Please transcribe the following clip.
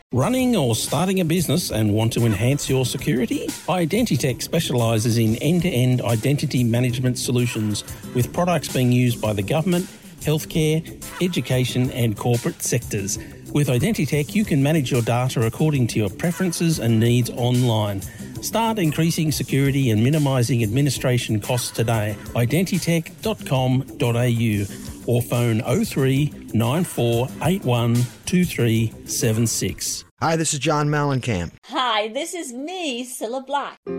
Running or starting a business and want to enhance your security? Identitech specialises in end-to-end identity management solutions with products being used by the government, healthcare, education and corporate sectors. With Identitech, you can manage your data according to your preferences and needs online. Start increasing security and minimising administration costs today. Identitech.com.au or phone 03 9481 2376. Hi, this is John Mellencamp. Hi, this is me, Cilla Black.